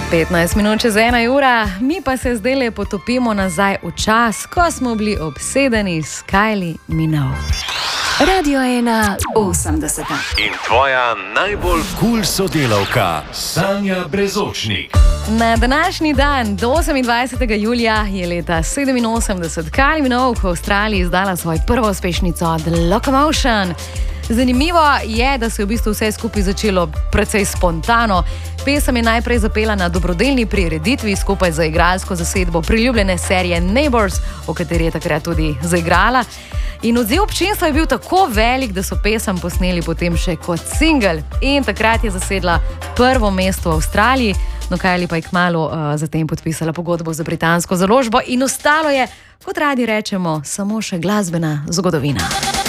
15 minut čez 1 ura, mi pa se zdaj le potopimo nazaj v čas, ko smo bili obsedeni s Kylie Minogue. Radio 1 80. In tvoja najbolj kul sodelavka, Sanja Brezočnik. Na današnji dan, do 28. julija, je leta 87 Kylie Minogue v Avstraliji izdala svojo prvo uspešnico The Locomotion. Zanimivo je, da se je v bistvu vse skupaj začelo precej spontano. Pesem je najprej zapela na dobrodelni prireditvi skupaj z igralsko zasedbo priljubljene serije Neighbours, v kateri je takrat tudi zaigrala. In odziv občinstva je bil tako velik, da so pesem posneli potem še kot singel. In takrat je zasedla prvo mesto v Avstraliji. No, Kylie pa je kmalu zatem podpisala pogodbo za britansko založbo in ostalo je, kot radi rečemo, samo še glasbena zgodovina.